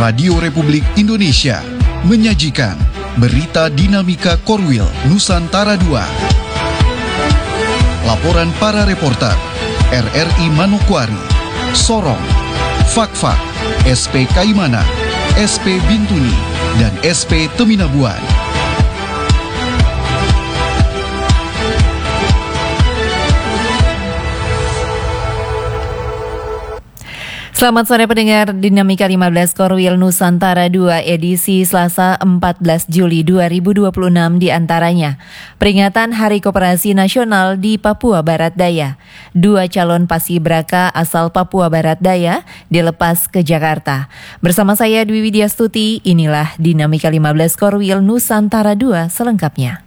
Radio Republik Indonesia menyajikan Berita Dinamika Korwil Nusantara II. Laporan para reporter RRI Manokwari, Sorong, Fakfak, SP Kaimana, SP Bintuni, dan SP Teminabuan. Selamat sore pendengar Dinamika 15 Korwil Nusantara II edisi Selasa 14 Juli 2026 diantaranya peringatan Hari Koperasi Nasional di Papua Barat Daya. 2 calon paskibraka asal Papua Barat Daya dilepas ke Jakarta. Bersama saya Dwi Widyastuti, inilah Dinamika 15 Korwil Nusantara II selengkapnya.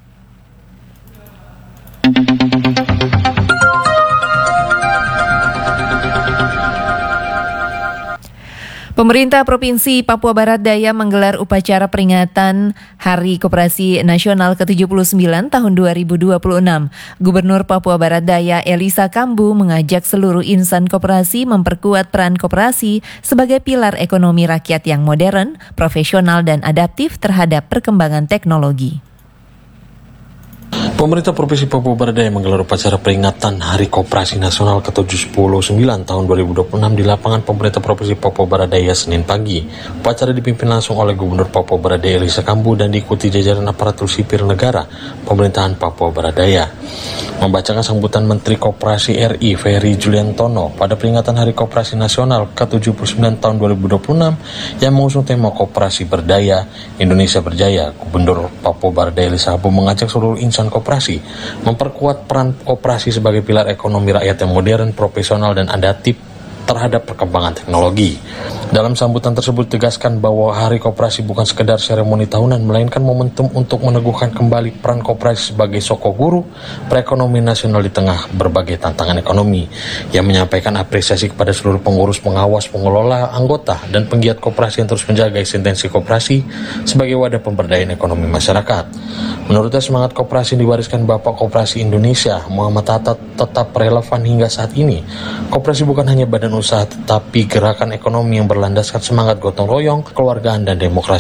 Pemerintah Provinsi Papua Barat Daya menggelar upacara peringatan Hari Koperasi Nasional ke-79 tahun 2026. Gubernur Papua Barat Daya Elisa Kambu mengajak seluruh insan koperasi memperkuat peran koperasi sebagai pilar ekonomi rakyat yang modern, profesional, dan adaptif terhadap perkembangan teknologi. Pemerintah Provinsi Papua Barat Daya menggelar upacara peringatan Hari Koperasi Nasional ke-79 tahun 2026 di lapangan pemerintah Provinsi Papua Barat Daya Senin pagi. Upacara dipimpin langsung oleh Gubernur Papua Barat Daya Elisa Kambu dan diikuti jajaran aparatur sipil negara pemerintahan Papua Barat Daya. Membacakan sambutan Menteri Koperasi RI Ferry Juliantono pada peringatan Hari Koperasi Nasional ke-79 tahun 2026 yang mengusung tema Koperasi Berdaya, Indonesia Berjaya, Gubernur Papua Barat Daya Elisa Kambu mengajak seluruh insan koperasi memperkuat peran koperasi sebagai pilar ekonomi rakyat yang modern, profesional, dan adaptif terhadap perkembangan teknologi. Dalam sambutan tersebut ditegaskan bahwa Hari Koperasi bukan sekedar seremoni tahunan, melainkan momentum untuk meneguhkan kembali peran koperasi sebagai sokong guru perekonomian nasional di tengah berbagai tantangan ekonomi. Yang menyampaikan apresiasi kepada seluruh pengurus, pengawas, pengelola, anggota, dan penggiat koperasi yang terus menjaga eksistensi koperasi sebagai wadah pemberdayaan ekonomi masyarakat. Menurutnya, semangat koperasi diwariskan Bapak Koperasi Indonesia Muhammad Hatta tetap relevan hingga saat ini. Koperasi bukan hanya badan usaha tetapi gerakan ekonomi yang berlandaskan semangat gotong royong, kekeluargaan, dan demokrasi